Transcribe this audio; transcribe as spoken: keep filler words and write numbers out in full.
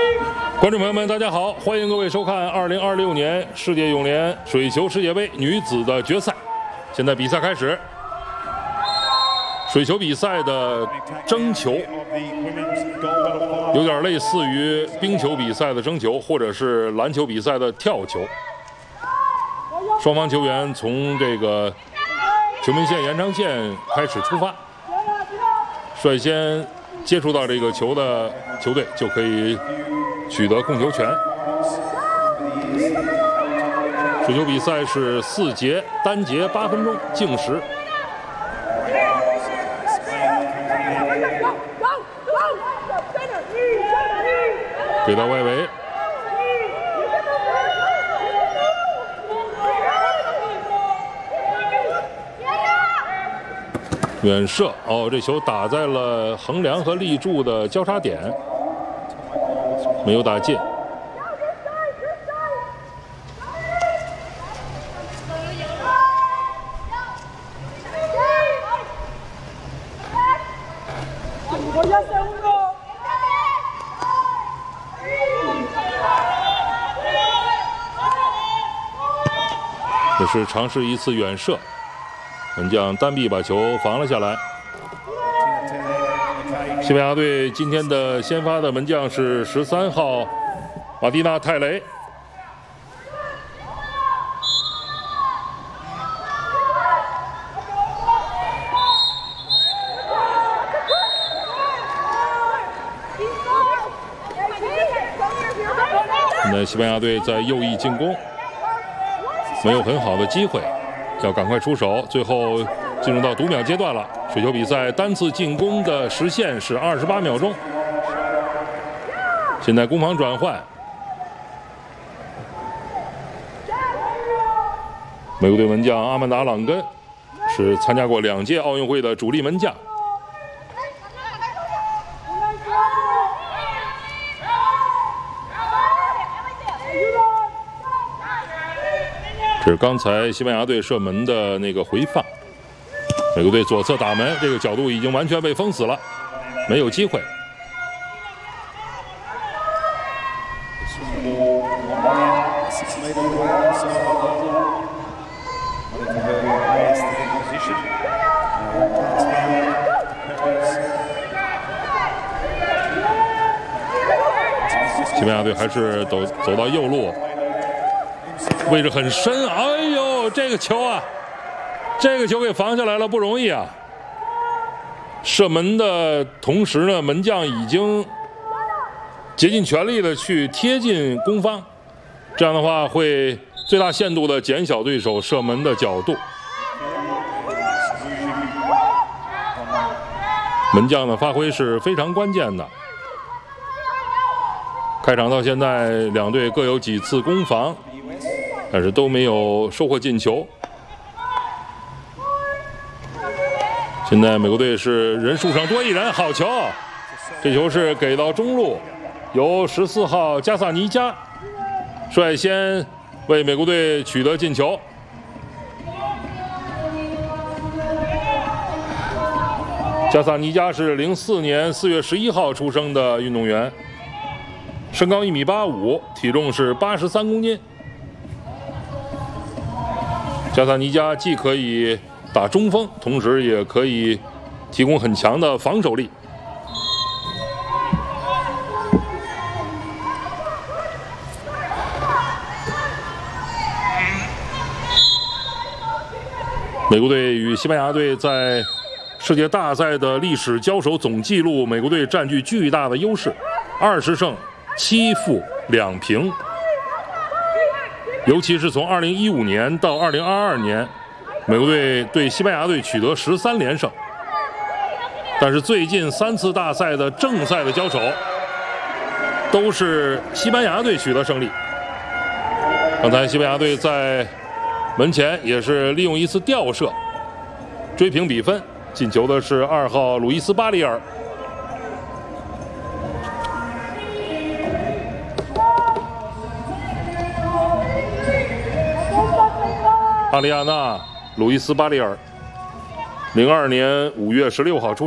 观众朋友们，大家好，欢迎各位收看二零二六年世界泳联水球世界杯女子的决赛。现在比赛开始，水球比赛的争球有点类似于冰球比赛的争球，或者是篮球比赛的跳球。双方球员从这个球门线延长线开始出发，率先接触到这个球的球队就可以取得控球权。水球比赛是四节，单节八分钟，计时。给到外围，远射哦，这球打在了横梁和立柱的交叉点，没有打进。这是尝试一次远射，门将单臂把球防了下来。西班牙队今天的先发的门将是十三号马蒂娜·泰雷。现在西班牙队在右翼进攻，没有很好的机会，要赶快出手。最后进入到读秒阶段了。水球比赛单次进攻的时限是二十八秒钟。现在攻防转换，美国队门将阿曼达·朗根是参加过两届奥运会的主力门将。这是刚才西班牙队射门的那个回放，美国队左侧打门，这个角度已经完全被封死了，没有机会。西班牙队还是走走到右路。位置很深，哎呦，这个球啊，这个球给防下来了，不容易啊！射门的同时呢，门将已经竭尽全力的去贴近攻方，这样的话会最大限度的减小对手射门的角度。门将的发挥是非常关键的。开场到现在，两队各有几次攻防，但是都没有收获进球。现在美国队是人数上多一人，好球！这球是给到中路，由十四号加萨尼加率先为美国队取得进球。加萨尼加是零四年四月十一号出生的运动员，身高一米八五，体重是八十三公斤。加萨尼加既可以打中锋，同时也可以提供很强的防守力。美国队与西班牙队在世界大赛的历史交手总纪录，美国队占据巨大的优势，二十胜七负两平。尤其是从二零一五年到二零二二年，美国队对西班牙队取得十三连胜。但是最近三次大赛的正赛的交手，都是西班牙队取得胜利。刚才西班牙队在门前也是利用一次吊射追平比分，进球的是二号鲁伊斯·巴里尔。阿里亚纳·鲁伊斯·巴里尔，零二年五月十六号出生。